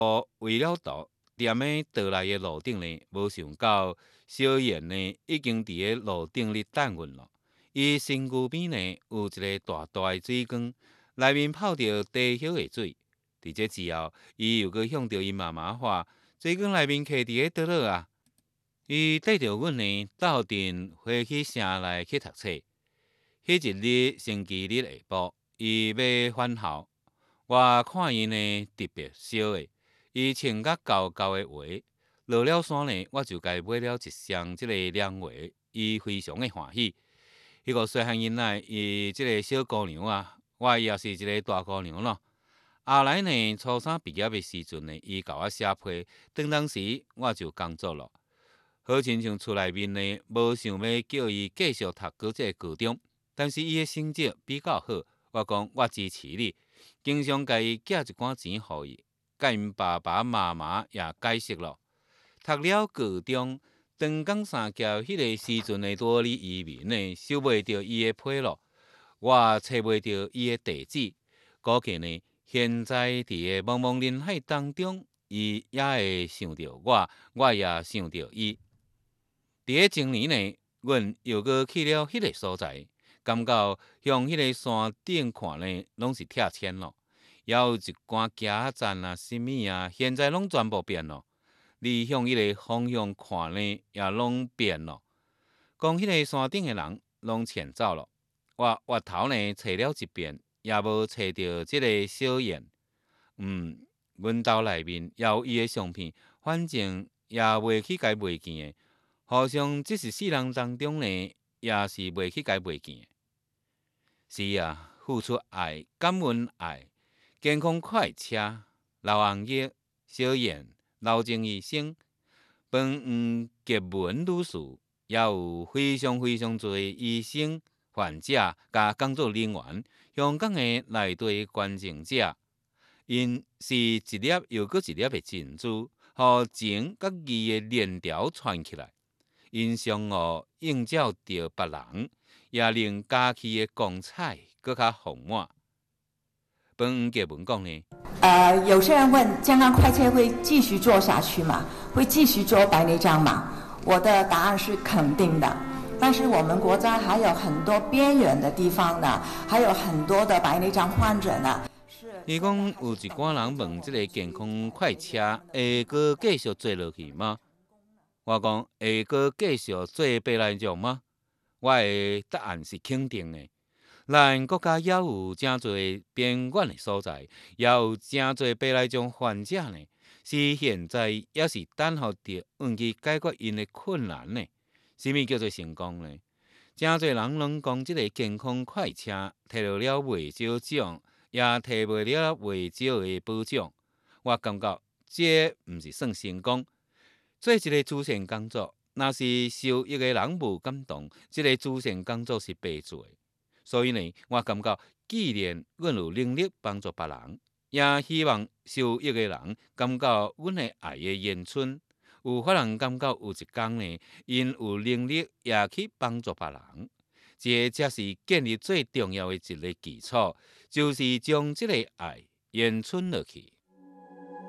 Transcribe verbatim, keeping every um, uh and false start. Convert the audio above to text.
为了图踮咧倒来的路顶呢，无想到小燕呢已经伫个路顶咧等阮咯。伊身躯边呢有一个大大的水缸，内面泡着低烧的水。伫这之后，伊又搁向着伊妈妈话：水缸内面摕伫个倒落啊！伊缀着阮呢，斗阵回去城内去读册。迄一日星期日下晡，伊要返校，我看伊呢特别烧的，伊穿甲厚厚的鞋。落了山呢，我就甲伊买了一双即个凉鞋，伊非常的欢喜。迄个细汉囡仔，伊即个小姑娘啊，我伊也是一个大姑娘咯。后来呢，初三毕业的时阵呢，伊甲我写批，当当时我就工作了。好亲像厝内面呢，无想要叫伊继续读过这个高中，但是伊的成绩比较好，我讲我支持你，经常甲伊寄一寡钱互伊，甲因爸爸妈妈也解释了。读了高中，长江三峡迄个时阵的多里移民呢，收袂到伊的批咯，我找袂到伊的地址，估计呢，现在伫个茫茫人海当中，伊也会想到我，我也想到伊。伫个前年呢，阮又搁去了迄个所在，感觉向迄个山顶看呢，拢是拆迁咯，也有一寡加站啊、什物啊，现在拢全部变咯。你向迄个方向看呢，也拢变咯。讲迄个山顶的人拢迁走了，我岳头呢找了一遍，也无找到即个小燕。嗯，阮兜内面也有伊的相片，反正也袂去甲伊袂见的。互相即是世人当中呢，也是袂去甲伊袂见的。是啊，付出爱，感恩爱，健康快车，老红叶，小燕，老情医生，饭黄结文女士，也有非常非常多医生、患者甲工作人员，香港的内地捐赠者，因是一粒又搁一粒的珍珠，互情甲义的链条串起来。因相互映照着别人，也令家己的光彩更加丰满。本黄结文讲呢， 呃，有些人问健康快车会继续做下去吗？会继续做白内障吗？我的答案是肯定的。但是我们国家还有很多边缘的地方呢，还有很多的白内障患者呢。 伊讲有一寡人问这个健康快车会阁继续做落去吗？我讲会阁继续做白内障吗？我的答案是肯定的。咱国家也有真侪边远的所在，也有真侪白内障患者呢，是现在也是等候着运去解决因的困难呢。什么叫做成功呢？真侪人拢讲即个健康快车摕到了袂少奖，也摕袂了袂少的保奖。我感觉这毋是算成功。做一个慈善工作，若是受益的人无感动，这个慈善工作是白做的。所以呢，我感觉，既然阮有能力帮助别人，也希望受益的人感觉阮的爱的延伸，有法人感觉有一天呢，因有能力也去帮助别人。这才是建立最重要的一个基础，就是将这个爱延伸落去。